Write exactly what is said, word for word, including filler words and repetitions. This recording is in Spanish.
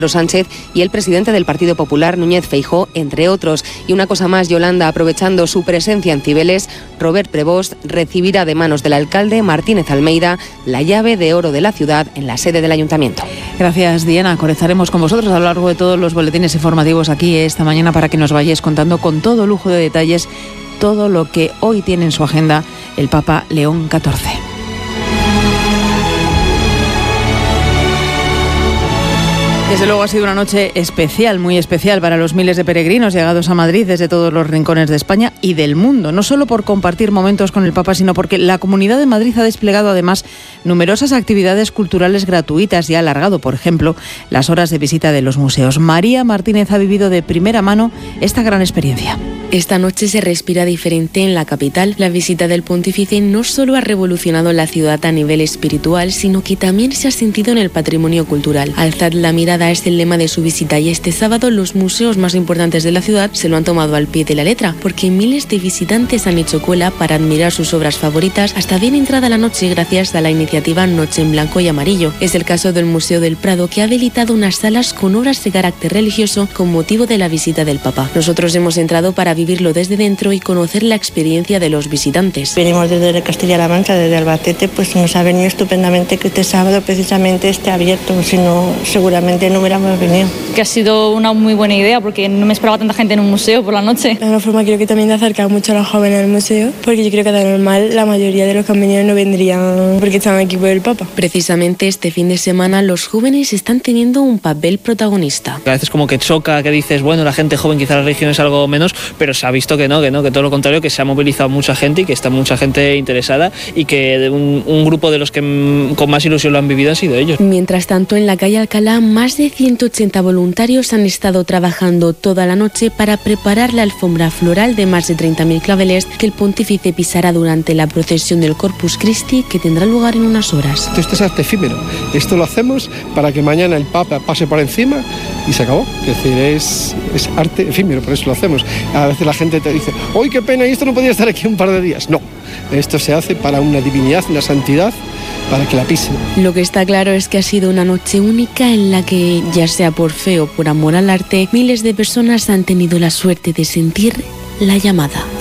Sánchez y el presidente del Partido Popular, Núñez Feijóo, entre otros. Y una cosa más, Yolanda, aprovechando su presencia en Cibeles, Robert Prevost recibirá de manos del alcalde Martínez Almeida la llave de oro de la ciudad en la sede del ayuntamiento. Gracias, Diana. Conectaremos con vosotros a lo largo de todos los boletines informativos aquí esta mañana para que nos vayáis contando con todo lujo de detalles todo lo que hoy tiene en su agenda el Papa León catorce. Desde luego ha sido una noche especial, muy especial para los miles de peregrinos llegados a Madrid desde todos los rincones de España y del mundo, no solo por compartir momentos con el Papa, sino porque la Comunidad de Madrid ha desplegado además numerosas actividades culturales gratuitas y ha alargado, por ejemplo, las horas de visita de los museos. María Martínez ha vivido de primera mano esta gran experiencia. Esta noche se respira diferente en la capital. La visita del pontífice no solo ha revolucionado la ciudad a nivel espiritual, sino que también se ha sentido en el patrimonio cultural. Alzad la mirada es el lema de su visita y este sábado los museos más importantes de la ciudad se lo han tomado al pie de la letra, porque miles de visitantes han hecho cola para admirar sus obras favoritas hasta bien entrada la noche gracias a la iniciativa Noche en Blanco y Amarillo. Es el caso del Museo del Prado, que ha habilitado unas salas con obras de carácter religioso con motivo de la visita del Papa. Nosotros hemos entrado para vivirlo desde dentro y conocer la experiencia de los visitantes. Venimos desde Castilla-La Mancha, desde Albacete, pues nos ha venido estupendamente que este sábado precisamente esté abierto, si no seguramente no hubiéramos venido. Que ha sido una muy buena idea porque no me esperaba tanta gente en un museo por la noche. De alguna forma creo que también ha acercado mucho a los jóvenes al museo, porque yo creo que de normal la mayoría de los que han venido no vendrían porque están aquí por el Papa. Precisamente este fin de semana los jóvenes están teniendo un papel protagonista. A veces como que choca, que dices, bueno, la gente joven quizá la religión es algo menos, pero se ha visto que no, que no, que todo lo contrario, que se ha movilizado mucha gente y que está mucha gente interesada y que un, un grupo de los que m- con más ilusión lo han vivido han sido ellos. Mientras tanto, en la calle Alcalá, más de ciento ochenta voluntarios han estado trabajando toda la noche para preparar la alfombra floral de más de treinta mil claveles que el pontífice pisará durante la procesión del Corpus Christi, que tendrá lugar en unas horas. Esto es arte efímero. Esto lo hacemos para que mañana el Papa pase por encima y se acabó. Es decir, es, es arte efímero, por eso lo hacemos. A veces la gente te dice, ¡ay, qué pena! Y esto no podía estar aquí un par de días. No, esto se hace para una divinidad, una santidad, para que la pisen. Lo que está claro es que ha sido una noche única en la que, ya sea por fe o por amor al arte, miles de personas han tenido la suerte de sentir la llamada.